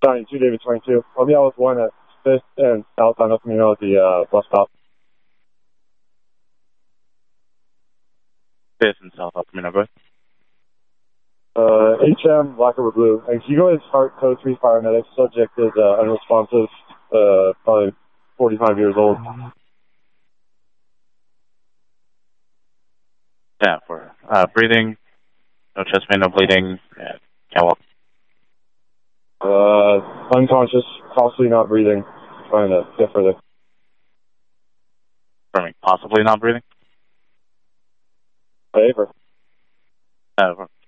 92, David 22. I'll be out with 1 at 5th and southbound. Let me know at the bus stop. 5th and south, let me know, go HM, black over blue. And can you go ahead and start code 3 paramedics? Subject is unresponsive, probably 45 years old. Yeah, for breathing, no chest pain, no bleeding, yeah, can't walk. Unconscious, possibly not breathing. Trying to get further. Possibly not breathing? Paper.